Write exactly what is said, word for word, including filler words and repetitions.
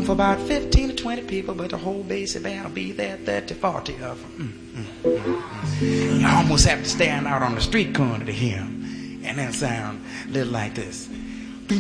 room for about fifteen to twenty people, but the whole basic band will be there, thirty, forty of them. Mm, mm, mm, mm. You almost have to stand out on the street corner to hear them. And then sound a little like this.